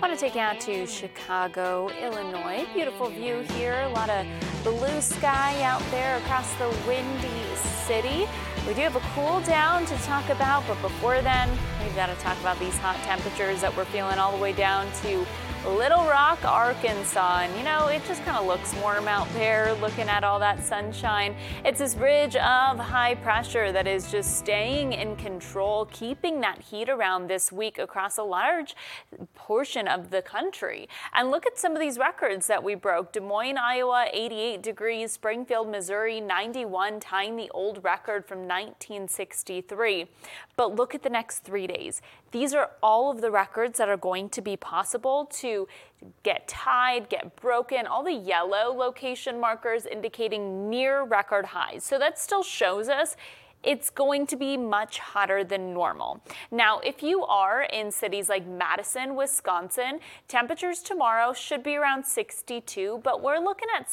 Want to take you out to Chicago, Illinois. Beautiful view here. A lot of blue sky out there across the windy city. We do have a cool down to talk about, but before then, we've got to talk about these hot temperatures that we're feeling all the way down to Little Rock, Arkansas. And you know, it just kind of looks warm out there looking at all that sunshine. It's this ridge of high pressure that is just staying in control, keeping that heat around this week across a large portion of the country. And look at some of these records that we broke. Des Moines, Iowa, 88 degrees. Springfield, Missouri, 91, tying the old record from 1963. But look at the next 3 days. These are all of the records that are going to be possible to get tied, get broken, all the yellow location markers indicating near record highs. So that still shows us it's going to be much hotter than normal. Now, if you are in cities like Madison, Wisconsin, temperatures tomorrow should be around 62, but we're looking at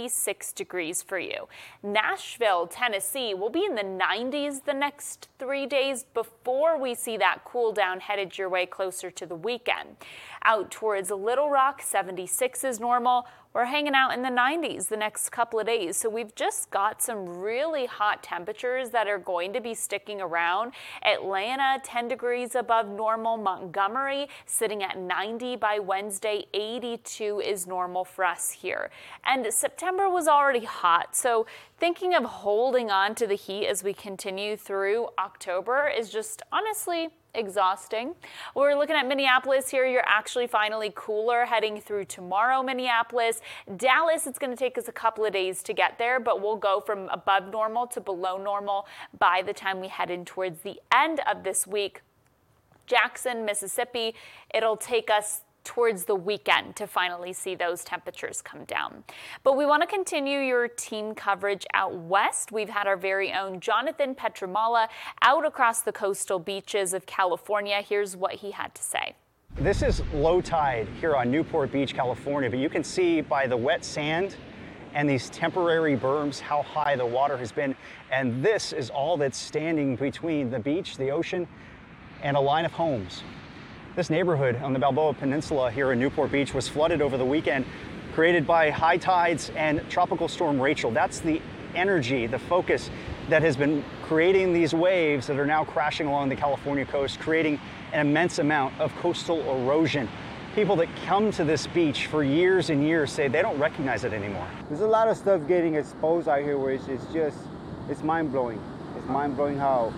76 degrees for you. Nashville, Tennessee will be in the 90s the next 3 days before we see that cool down headed your way closer to the weekend. Out towards Little Rock, 76 is normal. We're hanging out in the 90s the next couple of days. So we've just got some really hot temperatures that are going to be sticking around. Atlanta, 10 degrees above normal. Montgomery sitting at 90 by Wednesday. 82 is normal for us here. And September was already hot. So thinking of holding on to the heat as we continue through October is just honestly exhausting. We're looking at Minneapolis here. You're actually finally cooler heading through tomorrow, Minneapolis. Dallas, it's going to take us a couple of days to get there, but we'll go from above normal to below normal by the time we head in towards the end of this week. Jackson, Mississippi, it'll take us towards the weekend to finally see those temperatures come down. But we want to continue your team coverage out west. We've had our very own Jonathan Petramala out across the coastal beaches of California. Here's what he had to say. This is low tide here on Newport Beach, California, but you can see by the wet sand and these temporary berms how high the water has been. And this is all that's standing between the beach, the ocean, and a line of homes. This neighborhood on the Balboa Peninsula here in Newport Beach was flooded over the weekend, created by high tides and Tropical Storm Rachel. That's the energy, the focus that has been creating these waves that are now crashing along the California coast, creating an immense amount of coastal erosion. People that come to this beach for years and years say they don't recognize it anymore. There's a lot of stuff getting exposed out here where it's mind-blowing. It's mind-blowing how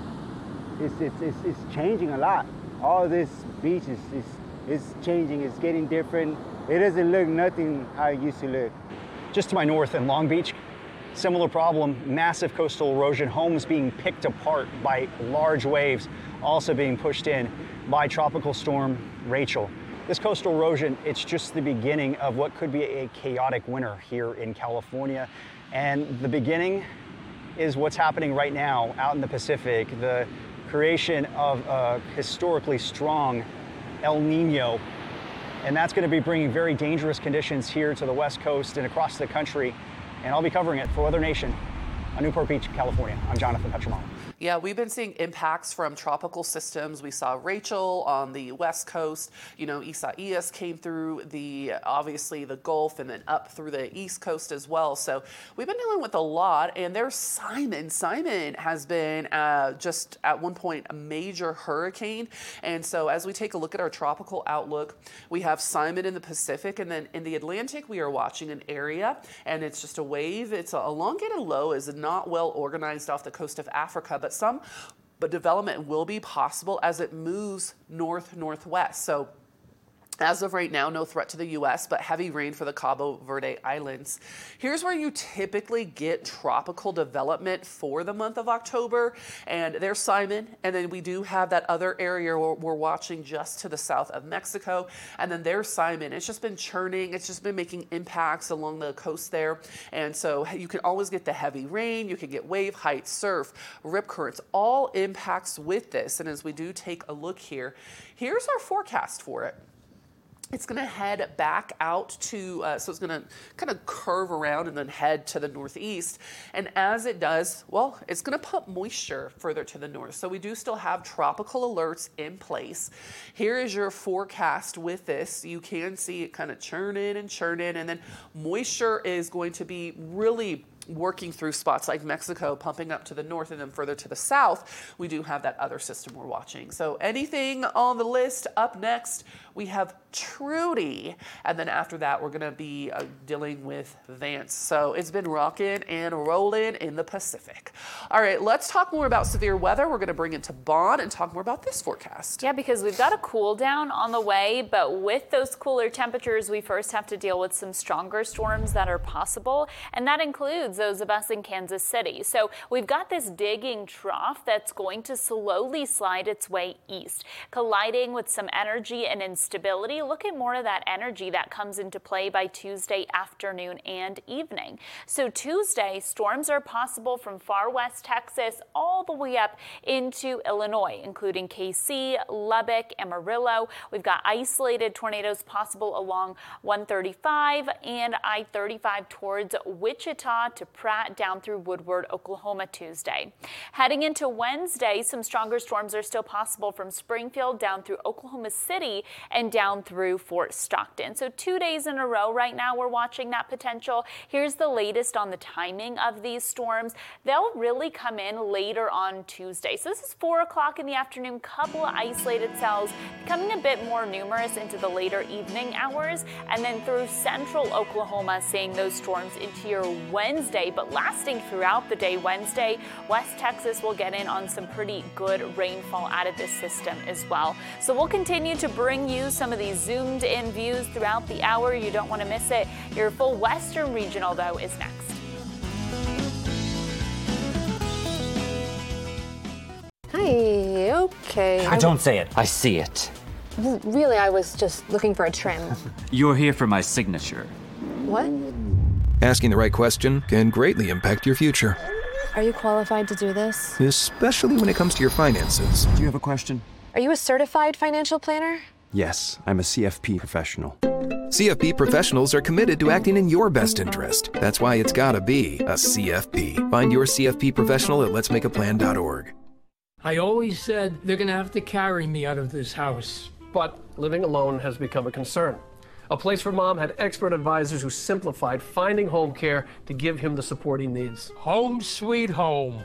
it's changing a lot. All this beach is changing, it's getting different. It doesn't look nothing how it used to look. Just to my north in Long Beach, similar problem, massive coastal erosion, homes being picked apart by large waves, also being pushed in by Tropical Storm Rachel. This coastal erosion, it's just the beginning of what could be a chaotic winter here in California. And the beginning is what's happening right now out in the Pacific, the creation of a historically strong El Nino, and that's going to be bringing very dangerous conditions here to the West Coast and across the country, and I'll be covering it for Weather Nation on Newport Beach, California. I'm Jonathan Petramala. Yeah, we've been seeing impacts from tropical systems. We saw Rachel on the West Coast. You know, Isaias came through obviously the Gulf and then up through the East Coast as well. So we've been dealing with a lot. And there's Simon. Simon has been just at one point a major hurricane. And so as we take a look at our tropical outlook, we have Simon in the Pacific, and then in the Atlantic, we are watching an area, and it's just a wave. It's an elongated low, is not well organized off the coast of Africa, but development will be possible as it moves north-northwest. So as of right now, no threat to the U.S., but heavy rain for the Cabo Verde Islands. Here's where you typically get tropical development for the month of October. And there's Simon. And then we do have that other area we're watching just to the south of Mexico. And then there's Simon. It's just been churning. It's just been making impacts along the coast there. And so you can always get the heavy rain. You can get wave height, surf, rip currents, all impacts with this. And as we do take a look here, here's our forecast for it. It's going to head back out to, so it's going to kind of curve around and then head to the northeast. And as it does, well, it's going to put moisture further to the north. So we do still have tropical alerts in place. Here is your forecast with this. You can see it kind of churn in, and then moisture is going to be really working through spots like Mexico, pumping up to the north, and then further to the south, we do have that other system we're watching. So anything on the list? Up next, we have Trudy, and then after that, we're going to be dealing with Vance. So it's been rocking and rolling in the Pacific. All right, let's talk more about severe weather. We're going to bring it to Bond and talk more about this forecast. Yeah, because we've got a cool down on the way, but with those cooler temperatures, we first have to deal with some stronger storms that are possible, and that includes those of us in Kansas City. So we've got this digging trough that's going to slowly slide its way east, colliding with some energy and instability. Look at more of that energy that comes into play by Tuesday afternoon and evening. So Tuesday, storms are possible from far west Texas all the way up into Illinois, including KC, Lubbock, Amarillo. We've got isolated tornadoes possible along 135 and I-35 towards Wichita to Pratt down through Woodward, Oklahoma Tuesday. Heading into Wednesday, some stronger storms are still possible from Springfield down through Oklahoma City and down through Fort Stockton. So 2 days in a row right now we're watching that potential. Here's the latest on the timing of these storms. They'll really come in later on Tuesday. So this is 4 o'clock in the afternoon, couple of isolated cells becoming a bit more numerous into the later evening hours, and then through central Oklahoma seeing those storms into your Wednesday, but lasting throughout the day Wednesday. West Texas will get in on some pretty good rainfall out of this system as well. So we'll continue to bring you some of these zoomed in views throughout the hour. You don't want to miss it. Your full Western Regional, though, is next. Hi, okay. I don't say it. I see it. Really, I was just looking for a trim. You're here for my signature. What? Asking the right question can greatly impact your future, Are you qualified to do this? especially when it comes to your finances. Do you have a question? Are you a certified financial planner? Yes, I'm a CFP professional. CFP professionals are committed to acting in your best interest. That's why it's gotta be a CFP. Find your CFP professional at letsmakeaplan.org. I always said they're gonna have to carry me out of this house. But living alone has become a concern. A Place for Mom had expert advisors who simplified finding home care to give him the support he needs. Home sweet home.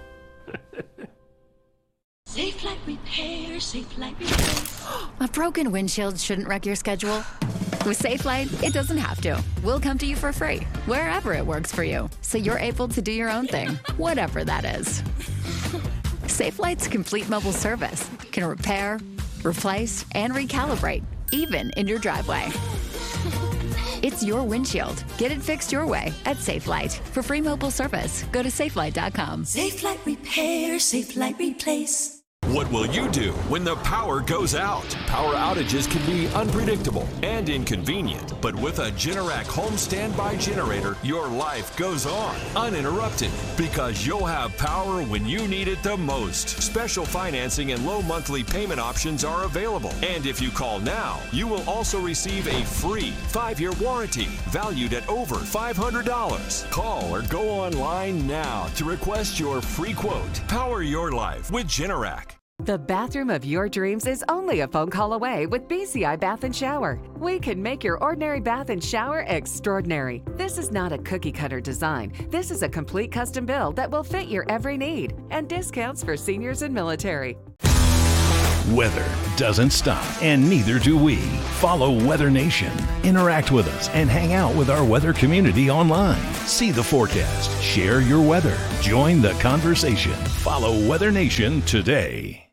Safe Light Repair, Safe Light Repair. A broken windshield shouldn't wreck your schedule. With SafeLight, it doesn't have to. We'll come to you for free, wherever it works for you, so you're able to do your own thing, whatever that is. SafeLight's complete mobile service can repair, replace, and recalibrate, even in your driveway. It's your windshield. Get it fixed your way at SafeLight. For free mobile service, go to safelight.com. Safe Light Repair, Safe Light Replace. What will you do when the power goes out? Power outages can be unpredictable and inconvenient, but with a Generac home standby generator, your life goes on uninterrupted because you'll have power when you need it the most. Special financing and low monthly payment options are available. And if you call now, you will also receive a free 5-year warranty valued at over $500. Call or go online now to request your free quote. Power your life with Generac. The bathroom of your dreams is only a phone call away with BCI Bath and Shower. We can make your ordinary bath and shower extraordinary. This is not a cookie cutter design. This is a complete custom build that will fit your every need, and discounts for seniors and military. Weather doesn't stop, and neither do we. Follow Weather Nation. Interact with us and hang out with our weather community online. See the forecast, share your weather, join the conversation. Follow Weather Nation today.